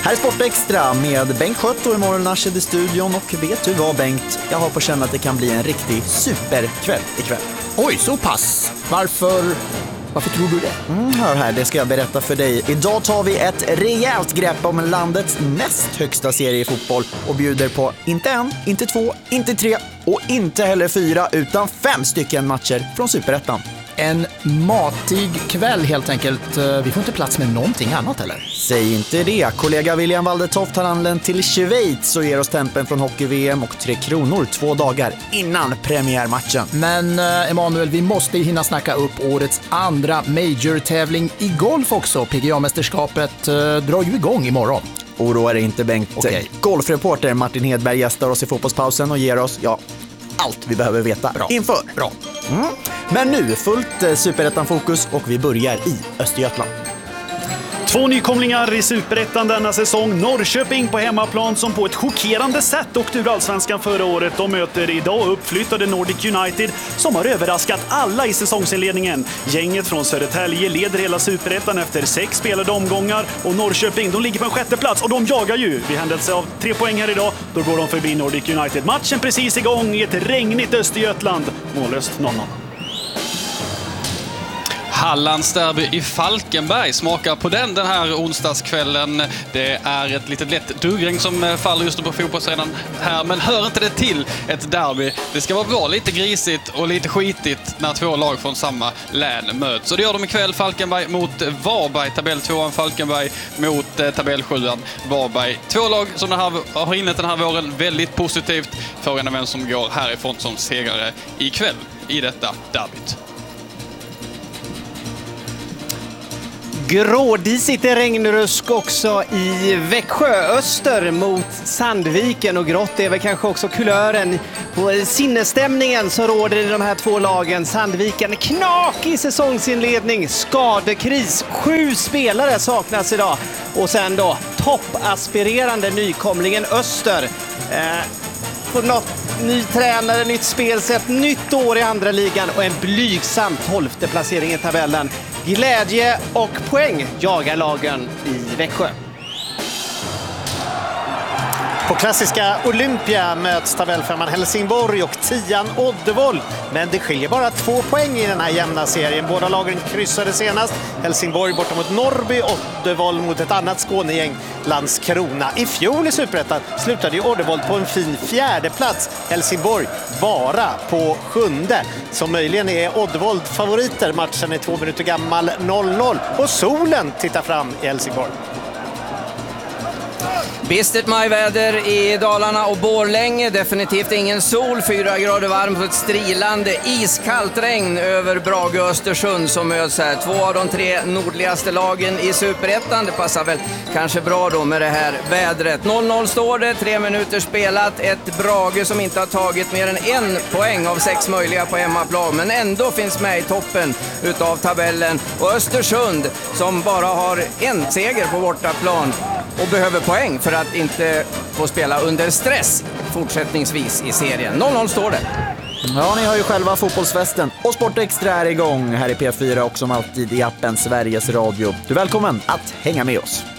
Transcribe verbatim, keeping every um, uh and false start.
Här är Sportextra med Bengt Schött och imorgon Narshed i studion. Och vet du vad, Bengt? Jag har på känn att det kan bli en riktig superkväll ikväll. Oj, så pass. Varför... Varför tror du det? Mm, hör här, det ska jag berätta för dig. Idag tar vi ett rejält grepp om landets näst högsta serie i fotboll och bjuder på inte en, inte två, inte tre och inte heller fyra utan fem stycken matcher från Superettan. En matig kväll helt enkelt. Vi får inte plats med någonting annat eller? Säg inte det. Kollega William Waldetoft har anlänt till Schweiz och ger oss tempen från hockey-V M och Tre Kronor två dagar innan premiärmatchen. Men eh, Emanuel, vi måste hinna snacka upp årets andra major-tävling i golf också. P G A-mästerskapet eh, drar ju igång imorgon. Oroa dig inte, Bengt. Okay. Golfreporter Martin Hedberg gästar oss i fotbollspausen och ger oss, ja, allt vi behöver veta Bra. inför. Bra. Mm. Men nu fullt eh, Superettan-fokus och vi börjar i Östergötland. Två nykomlingar i Superettan denna säsong. Norrköping på hemmaplan som på ett chockerande sätt åkte ur allsvenskan förra året. De möter idag uppflyttade Nordic United som har överraskat alla i säsongsinledningen. Gänget från Södertälje leder hela Superettan efter sex spelade omgångar och Norrköping de ligger på en sjätte plats och de jagar ju. Vid händelse av tre poäng här idag, då går de förbi Nordic United. Matchen precis igång i ett regnigt Östergötland. Mållöst noll noll. Hallands derby i Falkenberg smakar på den den här onsdagskvällen. Det är ett litet lätt duggregn som faller just på fotbollsarenan här, men hör inte det till ett derby. Det ska vara bra, lite grisigt och lite skitigt när två lag från samma län möts. Så det gör de ikväll, Falkenberg mot Varberg, tabelltvåan Falkenberg mot eh, tabellsjuan Varberg. Två lag som det här, har inlett den här våren väldigt positivt. Frågan är vem som går härifrån som segrare ikväll i detta derbyt. Grådisigt i regnrusk också i Växjö. Öster mot Sandviken, och grått är väl kanske också kulören på sinnesstämningen som råder i de här två lagen. Sandviken knak i säsongsinledning, skadekris, sju spelare saknas idag. Och sen då toppaspirerande nykomlingen Öster. Eh, på något ny tränare, nytt spelsätt, nytt år i andra ligan och en blygsam tolfte placering i tabellen. Glädje och poäng jagar lagen i Växjö. På klassiska Olympia möts tabellfemman Helsingborg och tian Oddevold. Men det skiljer bara två poäng i den här jämna serien. Båda lagen kryssade senast. Helsingborg borta mot Norrby, Oddevold mot ett annat Skånegäng, Landskrona. I fjol i Superettan slutade ju Oddevold på en fin fjärde plats. Helsingborg bara på sjunde. Så möjligen är Oddevold favoriter. Matchen är två minuter gammal, noll noll. Och solen tittar fram i Helsingborg. Bistert majväder i Dalarna och Borlänge. Definitivt ingen sol, fyra grader varmt och ett strilande iskallt regn över Brage och Östersund som möts här. Två av de tre nordligaste lagen i Superettan. Det passar väl kanske bra då med det här vädret. noll noll står det, tre minuter spelat. Ett Brage som inte har tagit mer än en poäng av sex möjliga på hemmaplan, men ändå finns med i toppen utav tabellen. Och Östersund som bara har en seger på bortaplan och behöver poäng för att inte få spela under stress fortsättningsvis i serien. noll noll står det. Ja, ni har ju själva fotbollsfesten och Sportextra är igång här i P fyra och som alltid i appen Sveriges Radio. Du är välkommen att hänga med oss.